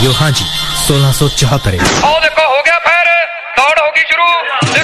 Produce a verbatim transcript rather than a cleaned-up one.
Radio हाँ जी सोलह सौ चौहत्तर। देखो हो गया फिर दौड़ होगी शुरू।